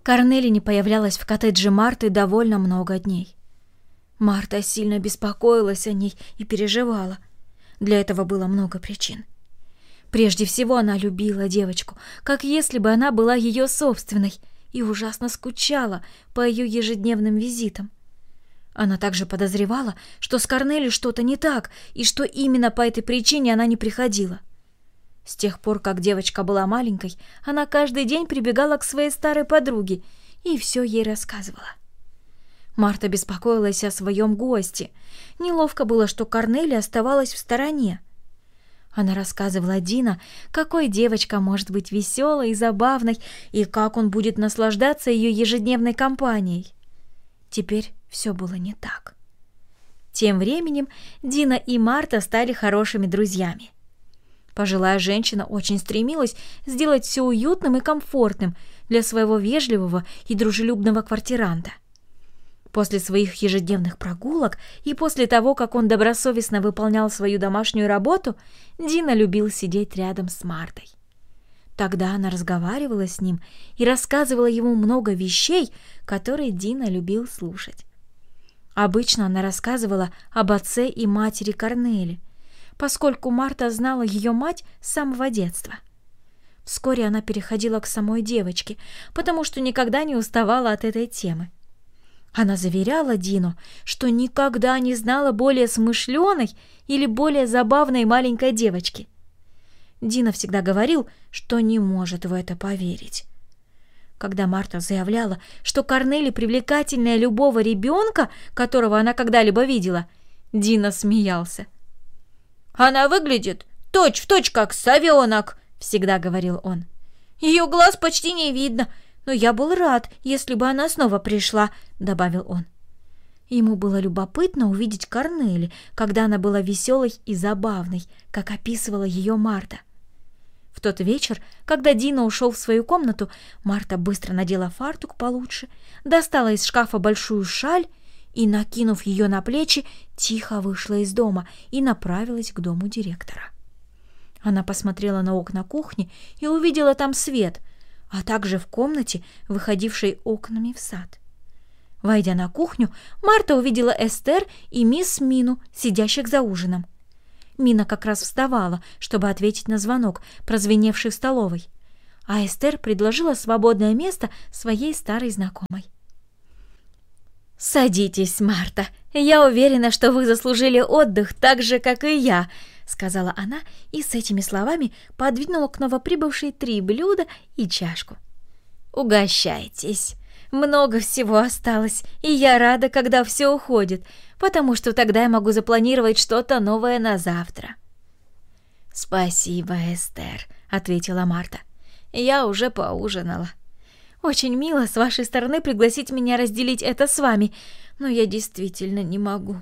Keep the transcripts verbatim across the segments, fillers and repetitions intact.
Корнели не появлялась в коттедже Марты довольно много дней. Марта сильно беспокоилась о ней и переживала. Для этого было много причин. Прежде всего, она любила девочку, как если бы она была ее собственной, и ужасно скучала по ее ежедневным визитам. Она также подозревала, что с Корнели что-то не так, и что именно по этой причине она не приходила. С тех пор, как девочка была маленькой, она каждый день прибегала к своей старой подруге и все ей рассказывала. Марта беспокоилась о своем госте. Неловко было, что Корнели оставалась в стороне. Она рассказывала Дина, какой девочка может быть веселой и забавной, и как он будет наслаждаться ее ежедневной компанией. Теперь все было не так. Тем временем Дина и Марта стали хорошими друзьями. Пожилая женщина очень стремилась сделать все уютным и комфортным для своего вежливого и дружелюбного квартиранта. После своих ежедневных прогулок и после того, как он добросовестно выполнял свою домашнюю работу, Дина любил сидеть рядом с Мартой. Тогда она разговаривала с ним и рассказывала ему много вещей, которые Дина любил слушать. Обычно она рассказывала об отце и матери Корнели, поскольку Марта знала ее мать с самого детства. Вскоре она переходила к самой девочке, потому что никогда не уставала от этой темы. Она заверяла Дину, что никогда не знала более смышленой или более забавной маленькой девочки. Дина всегда говорил, что не может в это поверить. Когда Марта заявляла, что Корнели привлекательнее любого ребенка, которого она когда-либо видела, Дина смеялся. «Она выглядит точь-в-точь, как совенок», — всегда говорил он. «Ее глаз почти не видно, но я был рад, если бы она снова пришла», — добавил он. Ему было любопытно увидеть Корнели, когда она была веселой и забавной, как описывала ее Марта. В тот вечер, когда Дина ушел в свою комнату, Марта быстро надела фартук получше, достала из шкафа большую шаль и, накинув ее на плечи, тихо вышла из дома и направилась к дому директора. Она посмотрела на окна кухни и увидела там свет, а также в комнате, выходившей окнами в сад. Войдя на кухню, Марта увидела Эстер и мисс Мину, сидящих за ужином. Мина как раз вставала, чтобы ответить на звонок, прозвеневший в столовой, а Эстер предложила свободное место своей старой знакомой. «Садитесь, Марта. Я уверена, что вы заслужили отдых так же, как и я», — сказала она и с этими словами подвинула к новоприбывшей три блюда и чашку. «Угощайтесь. Много всего осталось, и я рада, когда все уходит, потому что тогда я могу запланировать что-то новое на завтра». «Спасибо, Эстер», — ответила Марта. «Я уже поужинала. Очень мило с вашей стороны пригласить меня разделить это с вами, но я действительно не могу».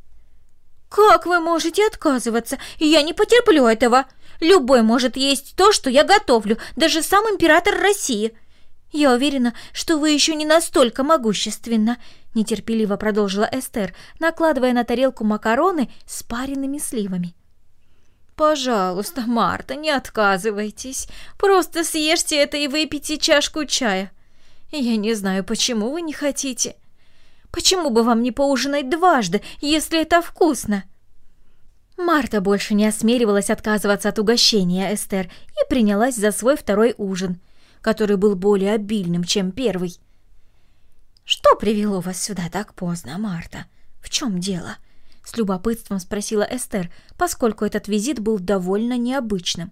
«Как вы можете отказываться? Я не потерплю этого. Любой может есть то, что я готовлю, даже сам император России. Я уверена, что вы еще не настолько могущественна», — нетерпеливо продолжила Эстер, накладывая на тарелку макароны с пареными сливами. «Пожалуйста, Марта, не отказывайтесь. Просто съешьте это и выпейте чашку чая. Я не знаю, почему вы не хотите. Почему бы вам не поужинать дважды, если это вкусно?» Марта больше не осмеливалась отказываться от угощения Эстер и принялась за свой второй ужин, который был более обильным, чем первый. «Что привело вас сюда так поздно, Марта? В чем дело?» — с любопытством спросила Эстер, поскольку этот визит был довольно необычным.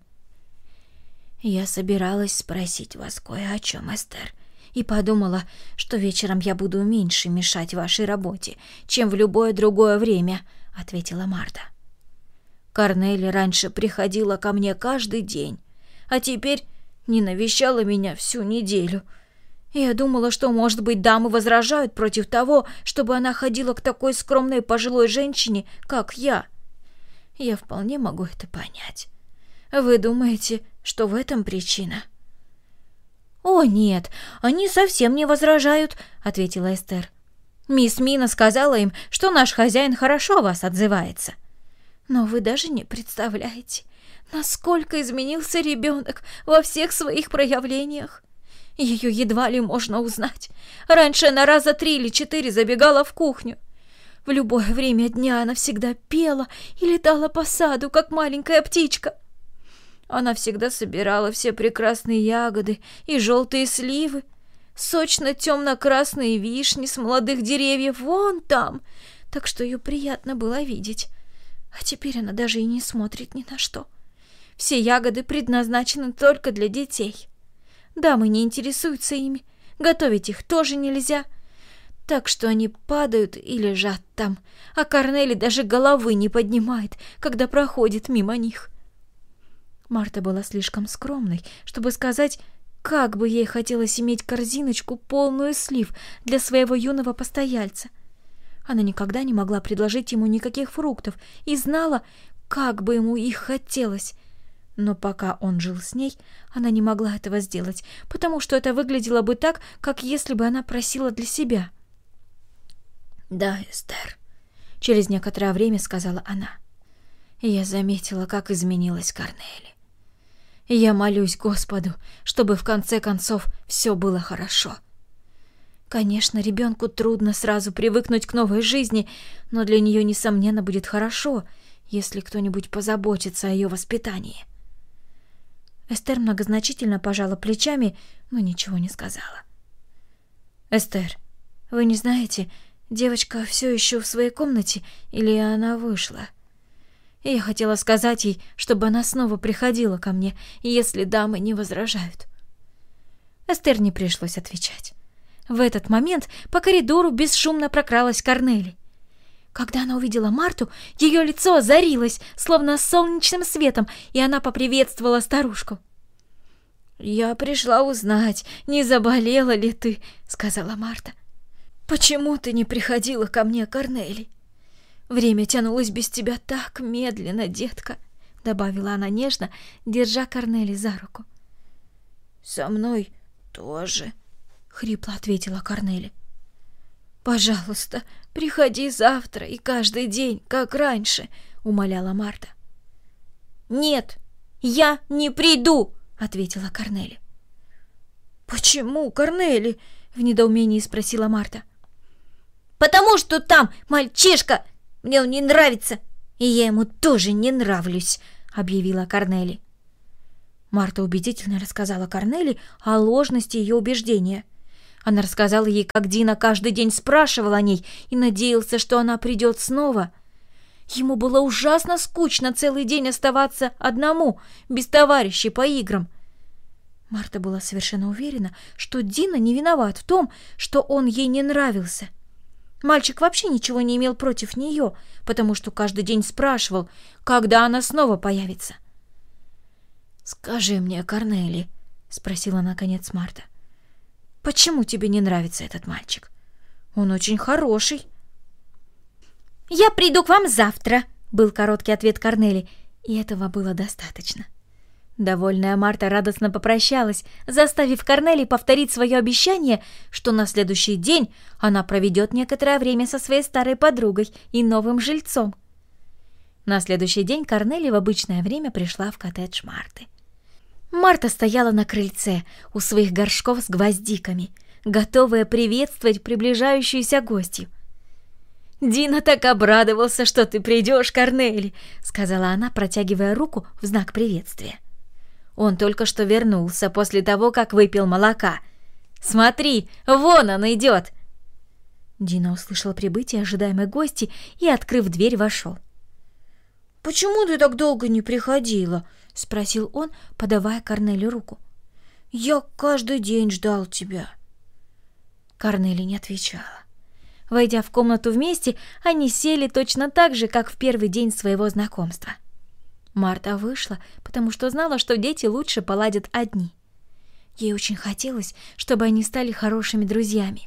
«Я собиралась спросить вас кое о чем, Эстер, и подумала, что вечером я буду меньше мешать вашей работе, чем в любое другое время», — ответила Марта. «Корнели раньше приходила ко мне каждый день, а теперь не навещала меня всю неделю. Я думала, что, может быть, дамы возражают против того, чтобы она ходила к такой скромной пожилой женщине, как я. Я вполне могу это понять. Вы думаете, что в этом причина?» «О, нет, они совсем не возражают», — ответила Эстер. «Мисс Мина сказала им, что наш хозяин хорошо о вас отзывается. Но вы даже не представляете, насколько изменился ребенок во всех своих проявлениях. Ее едва ли можно узнать. Раньше она раза три или четыре забегала в кухню. В любое время дня она всегда пела и летала по саду, как маленькая птичка. Она всегда собирала все прекрасные ягоды и желтые сливы, сочно-темно-красные вишни с молодых деревьев вон там, так что ее приятно было видеть. А теперь она даже и не смотрит ни на что. Все ягоды предназначены только для детей. Дамы не интересуются ими, готовить их тоже нельзя, так что они падают и лежат там, а Корнели даже головы не поднимает, когда проходит мимо них. Марта была слишком скромной, чтобы сказать, как бы ей хотелось иметь корзиночку, полную слив, для своего юного постояльца. Она никогда не могла предложить ему никаких фруктов и знала, как бы ему их хотелось. Но пока он жил с ней, она не могла этого сделать, потому что это выглядело бы так, как если бы она просила для себя. «Да, Эстер», — через некоторое время сказала она. «Я заметила, как изменилась Корнели. Я молюсь Господу, чтобы в конце концов все было хорошо. Конечно, ребенку трудно сразу привыкнуть к новой жизни, но для нее, несомненно, будет хорошо, если кто-нибудь позаботится о ее воспитании». Эстер многозначительно пожала плечами, но ничего не сказала. «Эстер, вы не знаете, девочка все еще в своей комнате или она вышла? Я хотела сказать ей, чтобы она снова приходила ко мне, если дамы не возражают». Эстер не пришлось отвечать. В этот момент по коридору бесшумно прокралась Корнели. Когда она увидела Марту, ее лицо озарилось, словно солнечным светом, и она поприветствовала старушку. «Я пришла узнать, не заболела ли ты», — сказала Марта. «Почему ты не приходила ко мне, Корнели? Время тянулось без тебя так медленно, детка», — добавила она нежно, держа Корнели за руку. «Со мной тоже», — хрипло ответила Корнели. «Пожалуйста, приходи завтра и каждый день, как раньше», — умоляла Марта. «Нет, я не приду», — ответила Корнели. «Почему, Корнели?» — в недоумении спросила Марта. «Потому что там мальчишка, мне он не нравится, и я ему тоже не нравлюсь», — объявила Корнели. Марта убедительно рассказала Корнели о ложности ее убеждения. Она рассказала ей, как Дина каждый день спрашивал о ней и надеялся, что она придет снова. Ему было ужасно скучно целый день оставаться одному, без товарищей по играм. Марта была совершенно уверена, что Дина не виноват в том, что он ей не нравился. Мальчик вообще ничего не имел против нее, потому что каждый день спрашивал, когда она снова появится. «Скажи мне, Корнели», — спросила наконец Марта, — «почему тебе не нравится этот мальчик? Он очень хороший». «Я приду к вам завтра», — был короткий ответ Корнели, и этого было достаточно. Довольная Марта радостно попрощалась, заставив Корнели повторить свое обещание, что на следующий день она проведет некоторое время со своей старой подругой и новым жильцом. На следующий день Корнели в обычное время пришла в коттедж Марты. Марта стояла на крыльце у своих горшков с гвоздиками, готовая приветствовать приближающуюся гостью. «Дина так обрадовался, что ты придешь, Корнели», — сказала она, протягивая руку в знак приветствия. «Он только что вернулся после того, как выпил молока. Смотри, вон он идет!» Дина услышала прибытие ожидаемой гости и, открыв дверь, вошел. «Почему ты так долго не приходила?» — спросил он, подавая Корнели руку. «Я каждый день ждал тебя». Корнели не отвечала. Войдя в комнату вместе, они сели точно так же, как в первый день своего знакомства. Марта вышла, потому что знала, что дети лучше поладят одни. Ей очень хотелось, чтобы они стали хорошими друзьями.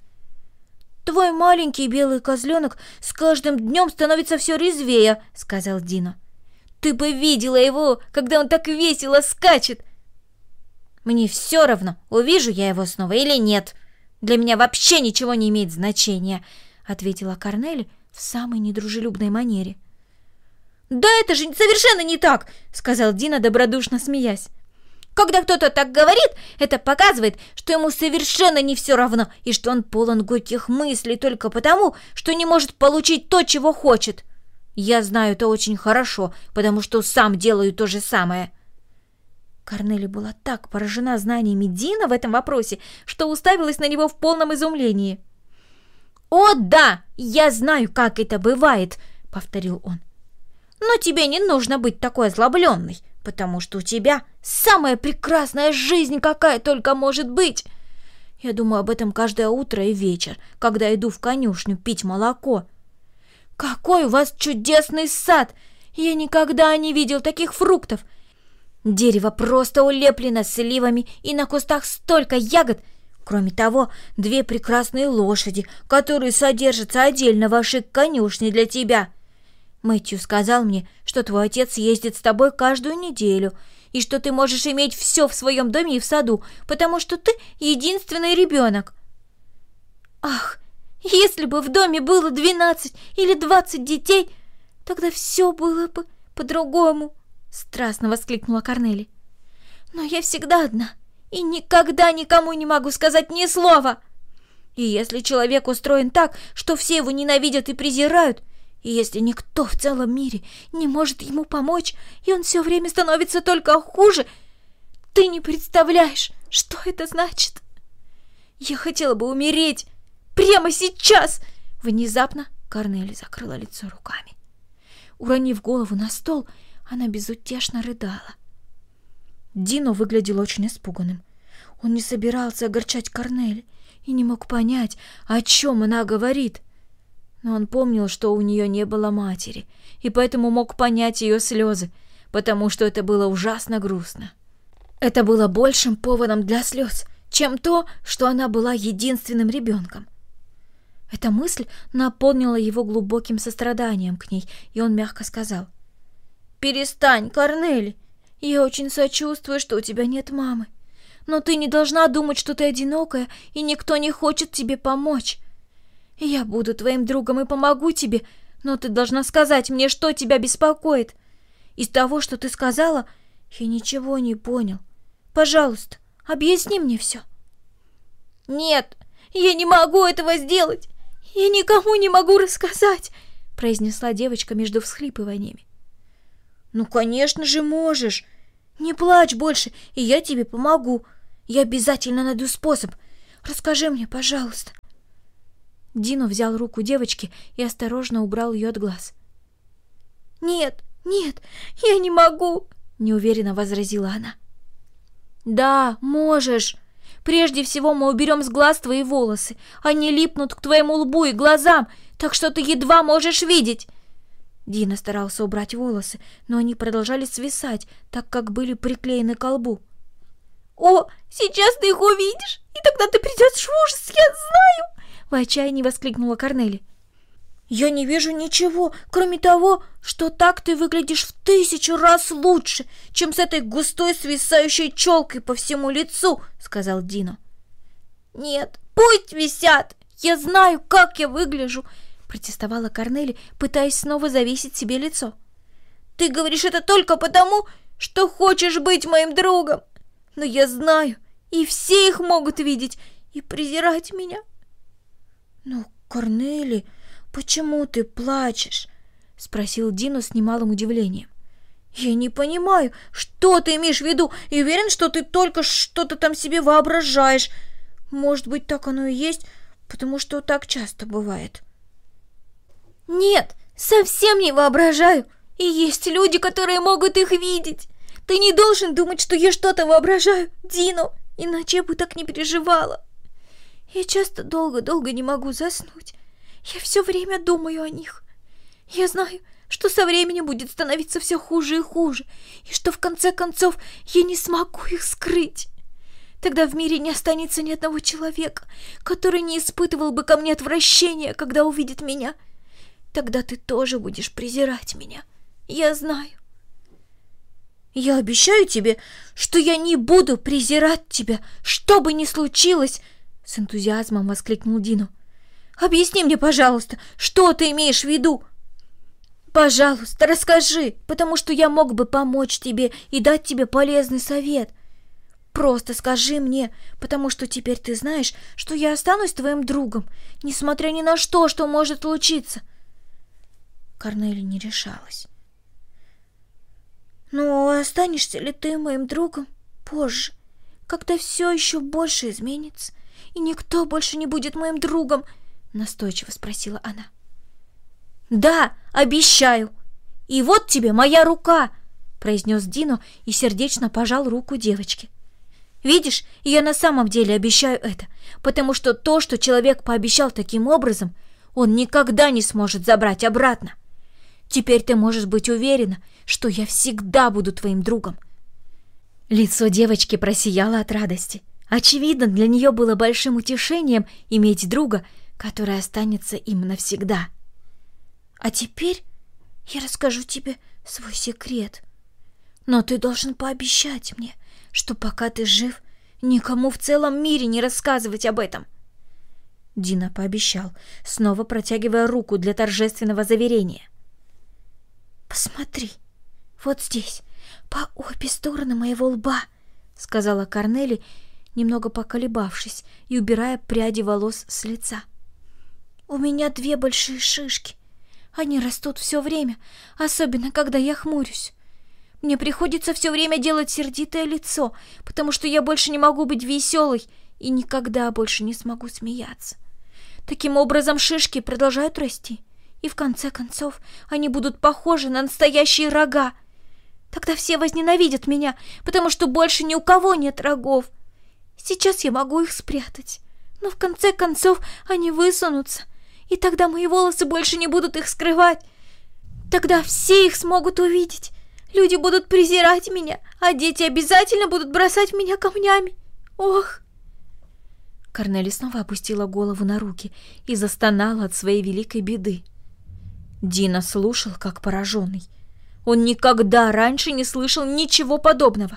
«Твой маленький белый козленок с каждым днем становится все резвее», — сказал Дина. «Ты бы видела его, когда он так весело скачет!» «Мне все равно, увижу я его снова или нет. Для меня вообще ничего не имеет значения», — ответила Корнели в самой недружелюбной манере. «Да это же совершенно не так!» — сказал Дина, добродушно смеясь. Когда кто-то так говорит, это показывает, что ему совершенно не все равно, и что он полон горьких мыслей только потому, что не может получить то, чего хочет. Я знаю это очень хорошо, потому что сам делаю то же самое». Корнели была так поражена знаниями Дина в этом вопросе, что уставилась на него в полном изумлении. «О, да, я знаю, как это бывает», — повторил он. «Но тебе не нужно быть такой озлобленной, потому что у тебя самая прекрасная жизнь, какая только может быть. Я думаю об этом каждое утро и вечер, когда иду в конюшню пить молоко. Какой у вас чудесный сад! Я никогда не видел таких фруктов. Дерево просто улеплено сливами, и на кустах столько ягод. Кроме того, две прекрасные лошади, которые содержатся отдельно в вашей конюшне для тебя. Мэтью сказал мне, что твой отец ездит с тобой каждую неделю, и что ты можешь иметь все в своем доме и в саду, потому что ты единственный ребенок. Ах, если бы в доме было двенадцать или двадцать детей, тогда все было бы по-другому», — страстно воскликнула Корнели. «Но я всегда одна и никогда никому не могу сказать ни слова. И если человек устроен так, что все его ненавидят и презирают, и если никто в целом мире не может ему помочь, и он все время становится только хуже, ты не представляешь, что это значит. Я хотела бы умереть прямо сейчас!» Внезапно Корнели закрыла лицо руками. Уронив голову на стол, она безутешно рыдала. Дино выглядел очень испуганным. Он не собирался огорчать Корнели и не мог понять, о чем она говорит. Но он помнил, что у нее не было матери, и поэтому мог понять ее слезы, потому что это было ужасно грустно. Это было большим поводом для слез, чем то, что она была единственным ребенком. Эта мысль наполнила его глубоким состраданием к ней, и он мягко сказал: «Перестань, Корнели, я очень сочувствую, что у тебя нет мамы. Но ты не должна думать, что ты одинокая, и никто не хочет тебе помочь. Я буду твоим другом и помогу тебе, но ты должна сказать мне, что тебя беспокоит. Из того, что ты сказала, я ничего не понял. Пожалуйста, объясни мне все». «Нет, я не могу этого сделать. Я никому не могу рассказать», — произнесла девочка между всхлипываниями. «Ну, конечно же, можешь. Не плачь больше, и я тебе помогу. Я обязательно найду способ. Расскажи мне, пожалуйста». Дино взял руку девочки и осторожно убрал ее от глаз. «Нет, нет, я не могу», — неуверенно возразила она. «Да, можешь. Прежде всего мы уберем с глаз твои волосы. Они липнут к твоему лбу и глазам, так что ты едва можешь видеть». Дино старался убрать волосы, но они продолжали свисать, так как были приклеены к лбу. «О, сейчас ты их увидишь, и тогда ты придешь в ужас, я знаю!» В отчаянии воскликнула Корнели. «Я не вижу ничего, кроме того, что так ты выглядишь в тысячу раз лучше, чем с этой густой свисающей челкой по всему лицу», — сказал Дино. «Нет, пусть висят, я знаю, как я выгляжу», — протестовала Корнели, пытаясь снова завесить себе лицо. «Ты говоришь это только потому, что хочешь быть моим другом, но я знаю, и все их могут видеть и презирать меня». «Ну, Корнели, почему ты плачешь?» — спросил Дино с немалым удивлением. «Я не понимаю, что ты имеешь в виду, и уверен, что ты только что-то там себе воображаешь. Может быть, так оно и есть, потому что так часто бывает». «Нет, совсем не воображаю, и есть люди, которые могут их видеть. Ты не должен думать, что я что-то воображаю, Дино, иначе я бы так не переживала. Я часто долго-долго не могу заснуть. Я все время думаю о них. Я знаю, что со временем будет становиться все хуже и хуже, и что в конце концов я не смогу их скрыть. Тогда в мире не останется ни одного человека, который не испытывал бы ко мне отвращения, когда увидит меня. Тогда ты тоже будешь презирать меня. Я знаю. Я обещаю тебе, что я не буду презирать тебя, что бы ни случилось, — с энтузиазмом воскликнул Дино. «Объясни мне, пожалуйста, что ты имеешь в виду? Пожалуйста, расскажи, потому что я мог бы помочь тебе и дать тебе полезный совет. Просто скажи мне, потому что теперь ты знаешь, что я останусь твоим другом, несмотря ни на что, что может случиться. Корнелия не решалась. Ну, останешься ли ты моим другом позже, когда все еще больше изменится, и никто больше не будет моим другом? Настойчиво спросила она. Да, обещаю. И вот тебе моя рука, произнес Дино и сердечно пожал руку девочки. Видишь, я на самом деле обещаю это, потому что то, что человек пообещал таким образом, он никогда не сможет забрать обратно. Теперь ты можешь быть уверена, что я всегда буду твоим другом. Лицо девочки просияло от радости. Очевидно, для нее было большим утешением иметь друга, который останется им навсегда. А теперь я расскажу тебе свой секрет. Но ты должен пообещать мне, что пока ты жив, никому в целом мире не рассказывать об этом. Дино пообещал, снова протягивая руку для торжественного заверения. «Посмотри, вот здесь, по обе стороны моего лба», — сказала Корнелия, немного поколебавшись и убирая пряди волос с лица. «У меня две большие шишки. Они растут все время, особенно когда я хмурюсь. Мне приходится все время делать сердитое лицо, потому что я больше не могу быть веселой и никогда больше не смогу смеяться. Таким образом, шишки продолжают расти, и в конце концов они будут похожи на настоящие рога. Тогда все возненавидят меня, потому что больше ни у кого нет рогов. Сейчас я могу их спрятать, но в конце концов они высунутся, и тогда мои волосы больше не будут их скрывать. Тогда все их смогут увидеть. Люди будут презирать меня, а дети обязательно будут бросать меня камнями. Ох!» Корнелия снова опустила голову на руки и застонала от своей великой беды. Дино слушал, как пораженный. Он никогда раньше не слышал ничего подобного.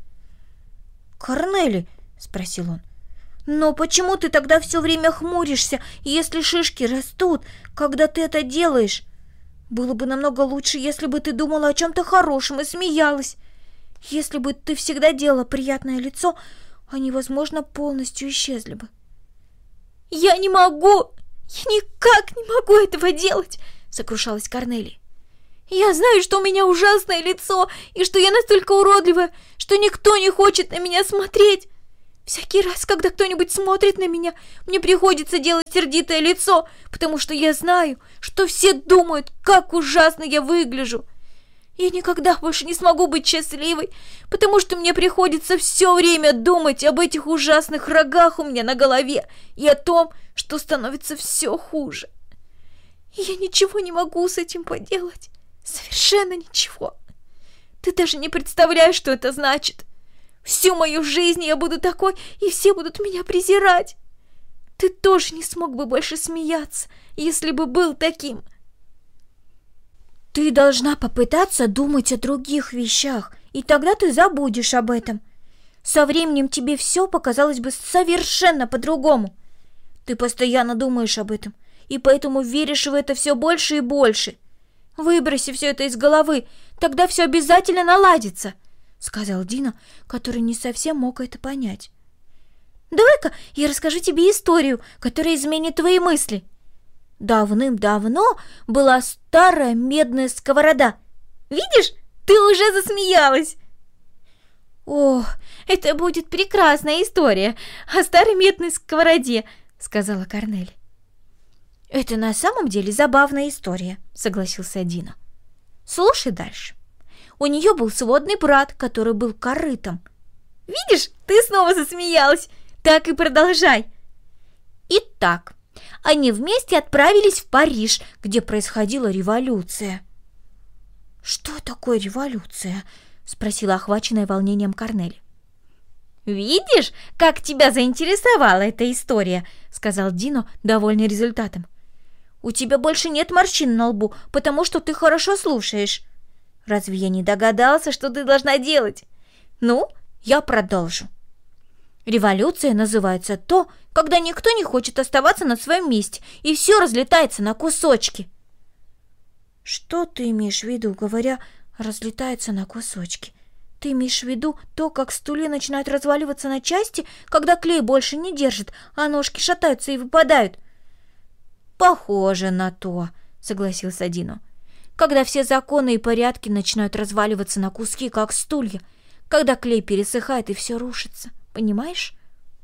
«Корнелия», — спросил он, — «но почему ты тогда все время хмуришься, если шишки растут, когда ты это делаешь? Было бы намного лучше, если бы ты думала о чем-то хорошем и смеялась. Если бы ты всегда делала приятное лицо, они, возможно, полностью исчезли бы». «Я не могу! Я никак не могу этого делать!» — сокрушалась Корнелия. «Я знаю, что у меня ужасное лицо, и что я настолько уродливая, что никто не хочет на меня смотреть. Всякий раз, когда кто-нибудь смотрит на меня, мне приходится делать сердитое лицо, потому что я знаю, что все думают, как ужасно я выгляжу. Я никогда больше не смогу быть счастливой, потому что мне приходится все время думать об этих ужасных рогах у меня на голове и о том, что становится все хуже. И я ничего не могу с этим поделать, совершенно ничего. Ты даже не представляешь, что это значит. Всю мою жизнь я буду такой, и все будут меня презирать. Ты тоже не смог бы больше смеяться, если бы был таким. Ты должна попытаться думать о других вещах, и тогда ты забудешь об этом. Со временем тебе все показалось бы совершенно по-другому. Ты постоянно думаешь об этом, и поэтому веришь в это все больше и больше. Выброси все это из головы, тогда все обязательно наладится», — сказал Дино, который не совсем мог это понять. «Давай-ка я расскажу тебе историю, которая изменит твои мысли. Давным-давно была старая медная сковорода. Видишь, ты уже засмеялась!» «О, это будет прекрасная история о старой медной сковороде», — сказала Корнелия. «Это на самом деле забавная история», — согласился Дино. «Слушай дальше. У нее был сводный брат, который был корытом». «Видишь, ты снова засмеялась. Так и продолжай». «Итак, они вместе отправились в Париж, где происходила революция». «Что такое революция?» — спросила охваченная волнением Корнелия. «Видишь, как тебя заинтересовала эта история», — сказал Дино, довольный результатом. «У тебя больше нет морщин на лбу, потому что ты хорошо слушаешь. Разве я не догадался, что ты должна делать? Ну, я продолжу. Революция называется то, когда никто не хочет оставаться на своем месте, и все разлетается на кусочки». «Что ты имеешь в виду, говоря, разлетается на кусочки?» — Ты имеешь в виду то, как стулья начинают разваливаться на части, когда клей больше не держит, а ножки шатаются и выпадают? Похоже на то, согласился Дино. Когда все законы и порядки начинают разваливаться на куски, как стулья, когда клей пересыхает и все рушится, понимаешь?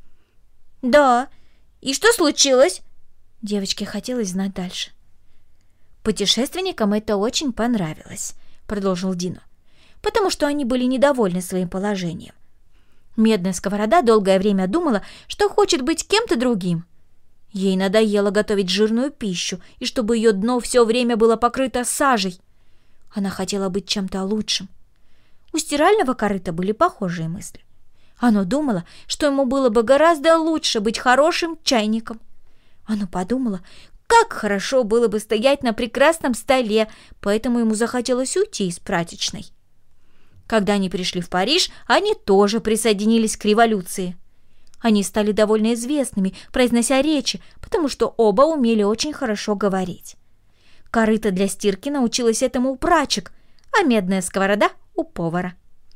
Да. И что случилось? Девочке хотелось знать дальше. Путешественникам это очень понравилось, продолжил Дино, потому что они были недовольны своим положением. Медная сковорода долгое время думала, что хочет быть кем-то другим. Ей надоело готовить жирную пищу, и чтобы ее дно все время было покрыто сажей. Она хотела быть чем-то лучшим. У стирального корыта были похожие мысли. Оно думало, что ему было бы гораздо лучше быть хорошим чайником. Оно подумало, как хорошо было бы стоять на прекрасном столе, поэтому ему захотелось уйти из прачечной. Когда они пришли в Париж, они тоже присоединились к революции. Они стали довольно известными, произнося речи, потому что оба умели очень хорошо говорить. Корыто для стирки научилась этому у прачек, а медная сковорода — у повара.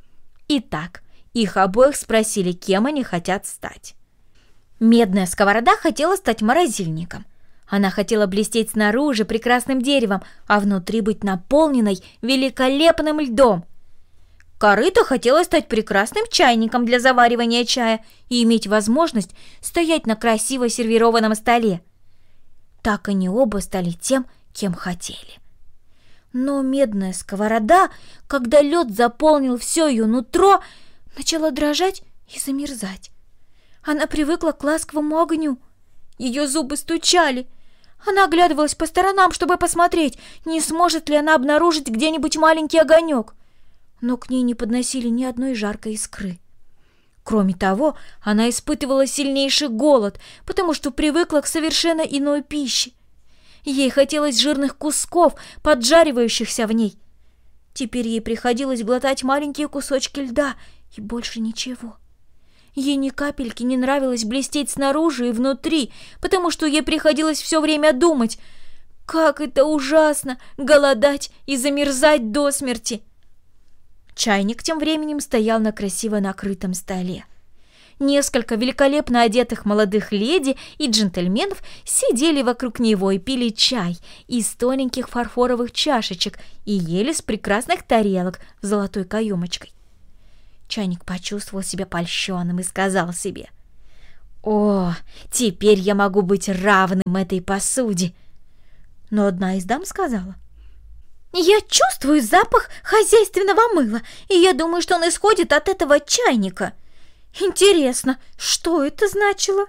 Итак, их обоих спросили, кем они хотят стать. Медная сковорода хотела стать морозильником. Она хотела блестеть снаружи прекрасным деревом, а внутри быть наполненной великолепным льдом. Корыто хотела стать прекрасным чайником для заваривания чая и иметь возможность стоять на красиво сервированном столе. Так они оба стали тем, кем хотели. Но медная сковорода, когда лед заполнил все ее нутро, начала дрожать и замерзать. Она привыкла к ласковому огню. Ее зубы стучали. Она оглядывалась по сторонам, чтобы посмотреть, не сможет ли она обнаружить где-нибудь маленький огонек. Но к ней не подносили ни одной жаркой искры. Кроме того, она испытывала сильнейший голод, потому что привыкла к совершенно иной пище. Ей хотелось жирных кусков, поджаривающихся в ней. Теперь ей приходилось глотать маленькие кусочки льда и больше ничего. Ей ни капельки не нравилось блестеть снаружи и внутри, потому что ей приходилось все время думать, как это ужасно — голодать и замерзать до смерти. Чайник тем временем стоял на красиво накрытом столе. Несколько великолепно одетых молодых леди и джентльменов сидели вокруг него и пили чай из тоненьких фарфоровых чашечек и ели с прекрасных тарелок с золотой каемочкой. Чайник почувствовал себя польщенным и сказал себе: «О, теперь я могу быть равным этой посуде». Но одна из дам сказала: «Я чувствую запах хозяйственного мыла, и я думаю, что он исходит от этого чайника. Интересно, что это значило?»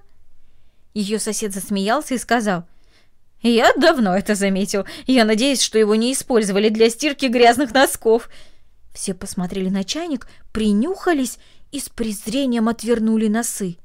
Ее сосед засмеялся и сказал: «Я давно это заметил. Я надеюсь, что его не использовали для стирки грязных носков». Все посмотрели на чайник, принюхались и с презрением отвернули носы.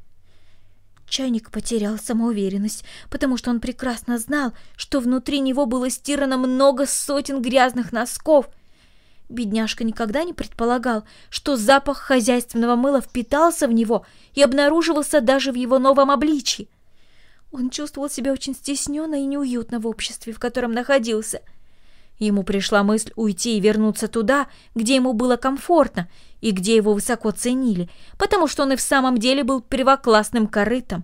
Чайник потерял самоуверенность, потому что он прекрасно знал, что внутри него было стирано много сотен грязных носков. Бедняжка никогда не предполагал, что запах хозяйственного мыла впитался в него и обнаруживался даже в его новом обличье. Он чувствовал себя очень стесненно и неуютно в обществе, в котором находился. Ему пришла мысль уйти и вернуться туда, где ему было комфортно и где его высоко ценили, потому что он и в самом деле был первоклассным корытом.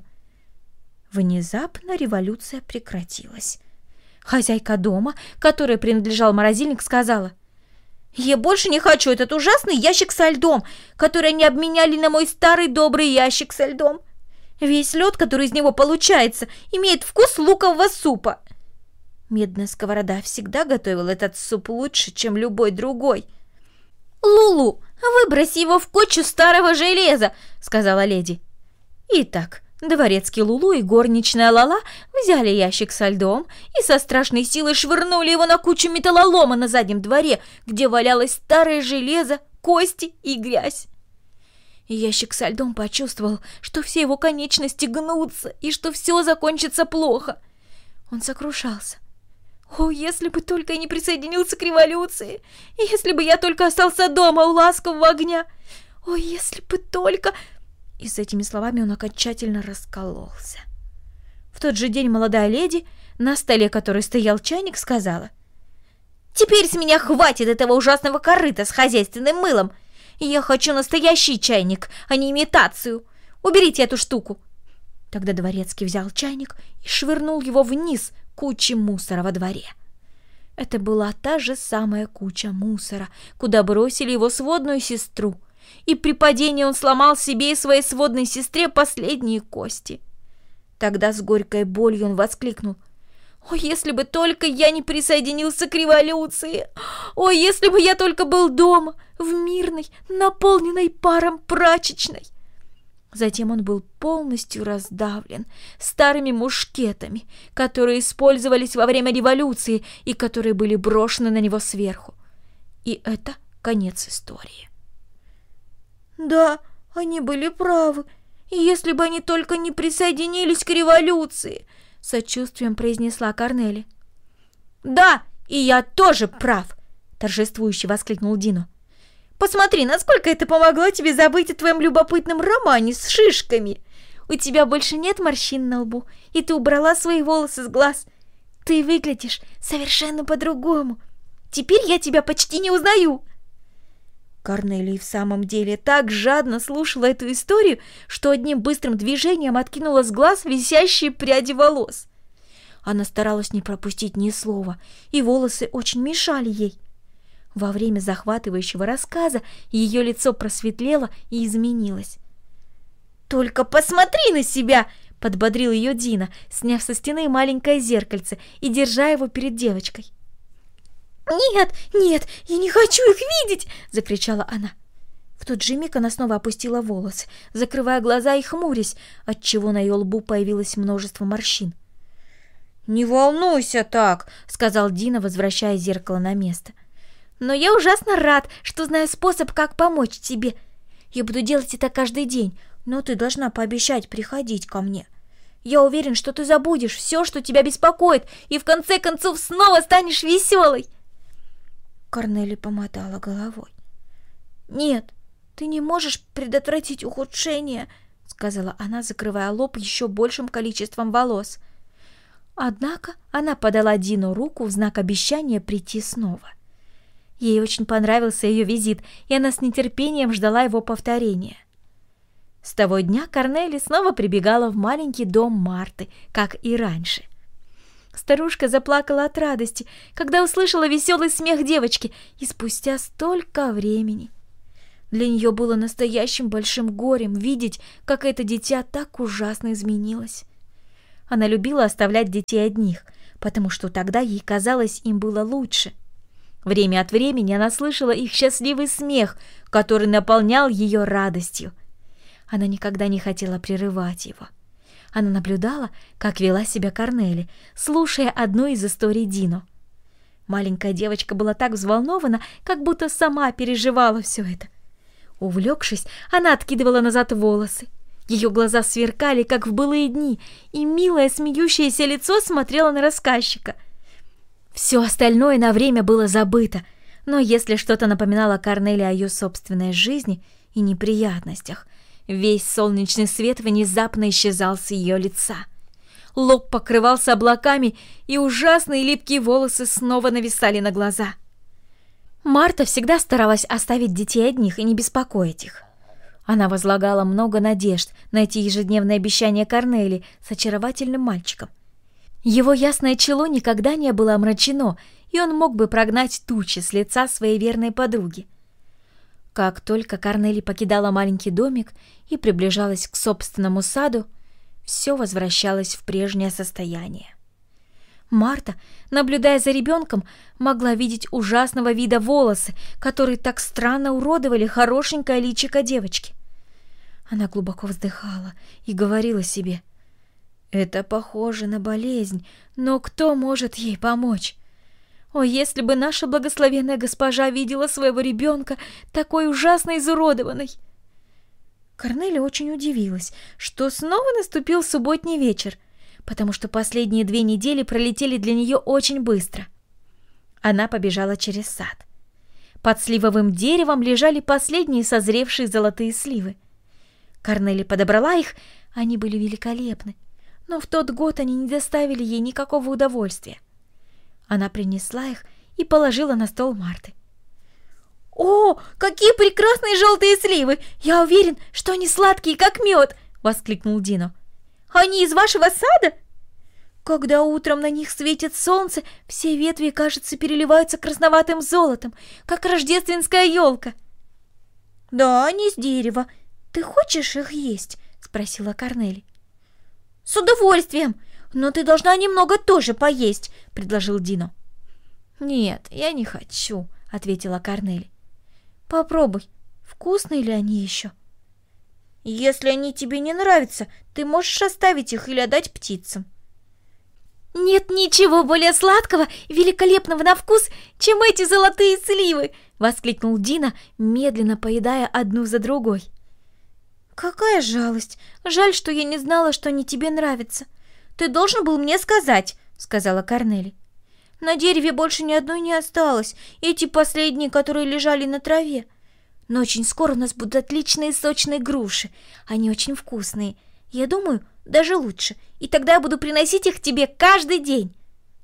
Внезапно революция прекратилась. Хозяйка дома, которой принадлежал морозильник, сказала: «Я больше не хочу этот ужасный ящик со льдом, который они обменяли на мой старый добрый ящик со льдом. Весь лед, который из него получается, имеет вкус лукового супа». Медная сковорода всегда готовила этот суп лучше, чем любой другой. «Лулу, выброси его в кучу старого железа», — сказала леди. Итак, дворецкий Лулу и горничная Лала взяли ящик со льдом и со страшной силой швырнули его на кучу металлолома на заднем дворе, где валялось старое железо, кости и грязь. И ящик со льдом почувствовал, что все его конечности гнутся и что все закончится плохо. Он сокрушался. «О, если бы только я не присоединился к революции! Если бы я только остался дома у ласкового огня! О, если бы только...» И с этими словами он окончательно раскололся. В тот же день молодая леди, на столе которой стоял чайник, сказала: «Теперь с меня хватит этого ужасного корыта с хозяйственным мылом! Я хочу настоящий чайник, а не имитацию. Уберите эту штуку!» Тогда дворецкий взял чайник и швырнул его вниз кучей мусора во дворе. Это была та же самая куча мусора, куда бросили его сводную сестру, и при падении он сломал себе и своей сводной сестре последние кости. Тогда с горькой болью он воскликнул: «О, если бы только я не присоединился к революции! О, если бы я только был дома, в мирной, наполненной паром прачечной!» Затем он был полностью раздавлен старыми мушкетами, которые использовались во время революции и которые были брошены на него сверху. И это конец истории. «Да, они были правы. И если бы они только не присоединились к революции», — сочувствием произнесла Корнели. «Да, и я тоже прав», — торжествующе воскликнул Дино. «Посмотри, насколько это помогло тебе забыть о твоем любопытном романе с шишками. У тебя больше нет морщин на лбу, и ты убрала свои волосы с глаз. Ты выглядишь совершенно по-другому. Теперь я тебя почти не узнаю». Корнелия в самом деле так жадно слушала эту историю, что одним быстрым движением откинула с глаз висящие пряди волос. Она старалась не пропустить ни слова, и волосы очень мешали ей. Во время захватывающего рассказа ее лицо просветлело и изменилось. «Только посмотри на себя!» — подбодрил ее Дино, сняв со стены маленькое зеркальце и держа его перед девочкой. «Нет, нет, я не хочу их видеть!» — закричала она. В тот же миг она снова опустила волосы, закрывая глаза и хмурясь, отчего на ее лбу появилось множество морщин. «Не волнуйся так!» — сказал Дино, возвращая зеркало на место. «Но я ужасно рад, что знаю способ, как помочь тебе. Я буду делать это каждый день, но ты должна пообещать приходить ко мне. Я уверен, что ты забудешь все, что тебя беспокоит, и в конце концов снова станешь веселой». Корнели помотала головой. «Нет, ты не можешь предотвратить ухудшение», — сказала она, закрывая лоб еще большим количеством волос. Однако она подала Дину руку в знак обещания прийти снова. Ей очень понравился ее визит, и она с нетерпением ждала его повторения. С того дня Корнели снова прибегала в маленький дом Марты, как и раньше. Старушка заплакала от радости, когда услышала веселый смех девочки, и спустя столько времени. Для нее было настоящим большим горем видеть, как это дитя так ужасно изменилось. Она любила оставлять детей одних, потому что тогда ей казалось, им было лучше. Время от времени она слышала их счастливый смех, который наполнял ее радостью. Она никогда не хотела прерывать его. Она наблюдала, как вела себя Корнели, слушая одну из историй Дино. Маленькая девочка была так взволнована, как будто сама переживала все это. Увлекшись, она откидывала назад волосы. Ее глаза сверкали, как в былые дни, и милое смеющееся лицо смотрело на рассказчика. Все остальное на время было забыто, но если что-то напоминало Корнели о ее собственной жизни и неприятностях, весь солнечный свет внезапно исчезал с ее лица. Лоб покрывался облаками, и ужасные липкие волосы снова нависали на глаза. Марта всегда старалась оставить детей одних и не беспокоить их. Она возлагала много надежд на эти ежедневные обещания Корнели с очаровательным мальчиком. Его ясное чело никогда не было омрачено, и он мог бы прогнать тучи с лица своей верной подруги. Как только Корнели покидала маленький домик и приближалась к собственному саду, все возвращалось в прежнее состояние. Марта, наблюдая за ребенком, могла видеть ужасного вида волосы, которые так странно уродовали хорошенькое личико девочки. Она глубоко вздыхала и говорила себе: «Это похоже на болезнь, но кто может ей помочь? О, если бы наша благословенная госпожа видела своего ребенка такой ужасно изуродованной!» Корнели очень удивилась, что снова наступил субботний вечер, потому что последние две недели пролетели для нее очень быстро. Она побежала через сад. Под сливовым деревом лежали последние созревшие золотые сливы. Корнели подобрала их, они были великолепны, но в тот год они не доставили ей никакого удовольствия. Она принесла их и положила на стол Марты. «О, какие прекрасные желтые сливы! Я уверен, что они сладкие, как мед!» — воскликнул Дино. «Они из вашего сада?» Когда утром на них светит солнце, все ветви, кажется, переливаются красноватым золотом, как рождественская елка. «Да, они с дерева. Ты хочешь их есть?» — спросила Корнели. «С удовольствием, но ты должна немного тоже поесть», — предложил Дино. «Нет, я не хочу», — ответила Корнели. «Попробуй, вкусные ли они еще?» «Если они тебе не нравятся, ты можешь оставить их или отдать птицам». «Нет ничего более сладкого и великолепного на вкус, чем эти золотые сливы!» — воскликнул Дино, медленно поедая одну за другой. «Какая жалость! Жаль, что я не знала, что они тебе нравятся. Ты должен был мне сказать», — сказала Корнели. «На дереве больше ни одной не осталось, эти последние, которые лежали на траве. Но очень скоро у нас будут отличные сочные груши. Они очень вкусные. Я думаю, даже лучше. И тогда я буду приносить их тебе каждый день».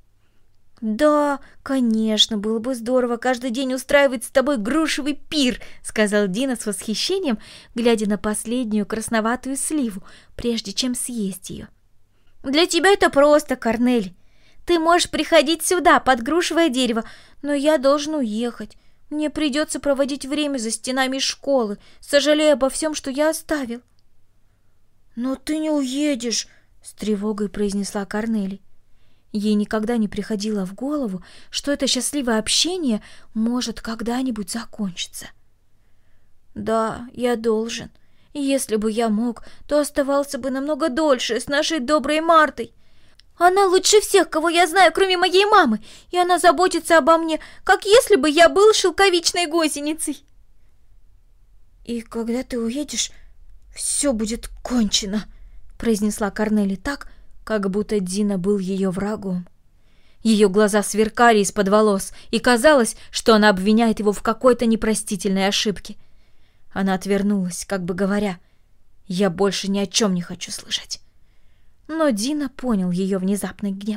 «Да, конечно, было бы здорово каждый день устраивать с тобой грушевый пир», — сказал Дино с восхищением, глядя на последнюю красноватую сливу, прежде чем съесть ее. «Для тебя это просто, Корнели. Ты можешь приходить сюда, под грушевое дерево, но я должен уехать. Мне придется проводить время за стенами школы, сожалея обо всем, что я оставил». «Но ты не уедешь», — с тревогой произнесла Корнели. Ей никогда не приходило в голову, что это счастливое общение может когда-нибудь закончиться. «Да, я должен. Если бы я мог, то оставался бы намного дольше с нашей доброй Мартой. Она лучше всех, кого я знаю, кроме моей мамы, и она заботится обо мне, как если бы я был шелковичной гусеницей». «И когда ты уедешь, все будет кончено», — произнесла Корнели так, как будто Дино был ее врагом. Ее глаза сверкали из-под волос, и казалось, что она обвиняет его в какой-то непростительной ошибке. Она отвернулась, как бы говоря: «Я больше ни о чем не хочу слышать». Но Дино понял ее внезапный гнев.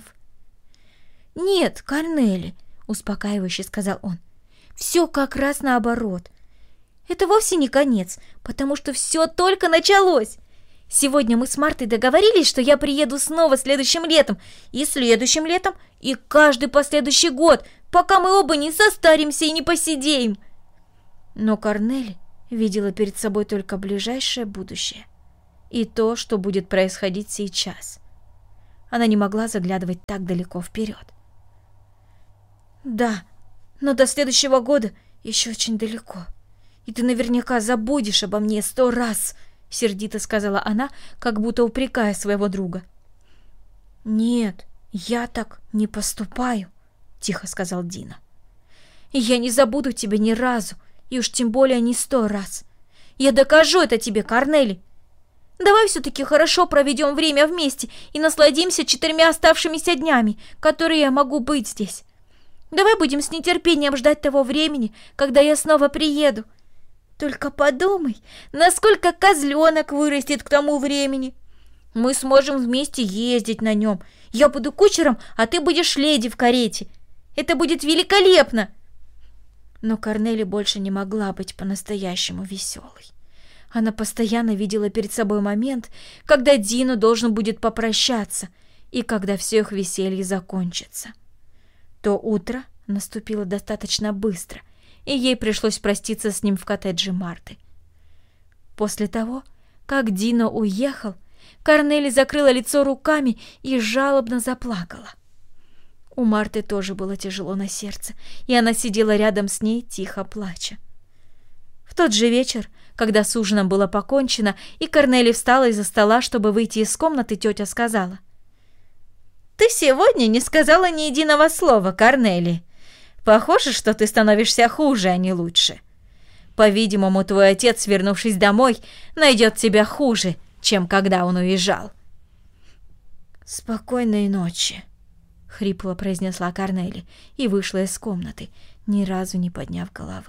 «Нет, Корнели», — успокаивающе сказал он, — «все как раз наоборот. Это вовсе не конец, потому что все только началось. Сегодня мы с Мартой договорились, что я приеду снова следующим летом, и следующим летом, и каждый последующий год, пока мы оба не состаримся и не посидеем». Но Корнели видела перед собой только ближайшее будущее и то, что будет происходить сейчас. Она не могла заглядывать так далеко вперед. «Да, но до следующего года еще очень далеко, и ты наверняка забудешь обо мне сто раз», — сердито сказала она, как будто упрекая своего друга. «Нет, я так не поступаю», — тихо сказал Дино. «Я не забуду тебя ни разу, и уж тем более не сто раз. Я докажу это тебе, Корнели. Давай все-таки хорошо проведем время вместе и насладимся четырьмя оставшимися днями, которые я могу быть здесь. Давай будем с нетерпением ждать того времени, когда я снова приеду. Только подумай, насколько козленок вырастет к тому времени. Мы сможем вместе ездить на нем. Я буду кучером, а ты будешь леди в карете. Это будет великолепно!» Но Корнели больше не могла быть по-настоящему веселой. Она постоянно видела перед собой момент, когда Дино должен будет попрощаться и когда все их веселье закончится. То утро наступило достаточно быстро, и ей пришлось проститься с ним в коттедже Марты. После того, как Дино уехал, Корнели закрыла лицо руками и жалобно заплакала. У Марты тоже было тяжело на сердце, и она сидела рядом с ней, тихо плача. В тот же вечер, когда с ужином было покончено, и Корнели встала из-за стола, чтобы выйти из комнаты, тетя сказала: «Ты сегодня не сказала ни единого слова, Корнели. Похоже, что ты становишься хуже, а не лучше. По-видимому, твой отец, вернувшись домой, найдет тебя хуже, чем когда он уезжал». «Спокойной ночи», — хрипло произнесла Корнели и вышла из комнаты, ни разу не подняв головы.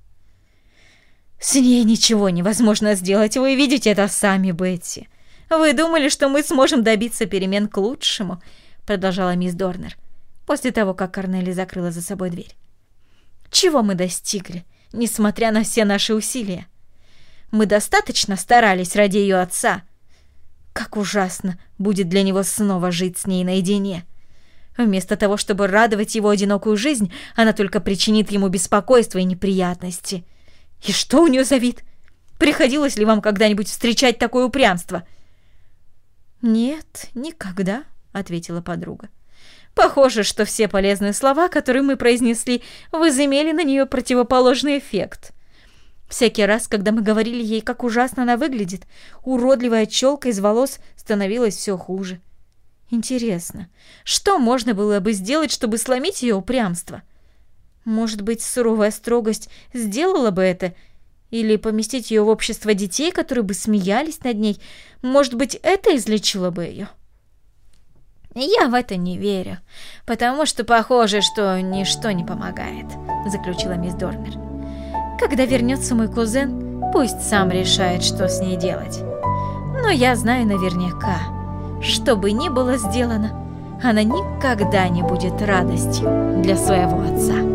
«С ней ничего невозможно сделать, вы видите это сами, Бетти. Вы думали, что мы сможем добиться перемен к лучшему?» — продолжала мисс Дорнер, после того, как Корнели закрыла за собой дверь. «Чего мы достигли? несмотря на все наши усилия. Мы достаточно старались ради ее отца. Как ужасно будет для него снова жить с ней наедине. Вместо того, чтобы радовать его одинокую жизнь, она только причинит ему беспокойство и неприятности. И что у нее за вид? Приходилось ли вам когда-нибудь встречать такое упрямство?» «Нет, никогда», — ответила подруга. «Похоже, что все полезные слова, которые мы произнесли, возымели на нее противоположный эффект. Всякий раз, когда мы говорили ей, как ужасно она выглядит, уродливая челка из волос становилась все хуже. Интересно, что можно было бы сделать, чтобы сломить ее упрямство? Может быть, суровая строгость сделала бы это? Или поместить ее в общество детей, которые бы смеялись над ней? Может быть, это излечило бы ее?» «Я в это не верю, потому что похоже, что ничто не помогает», — заключила мисс Дорнер. «Когда вернется мой кузен, пусть сам решает, что с ней делать. Но я знаю наверняка, что бы ни было сделано, она никогда не будет радостью для своего отца».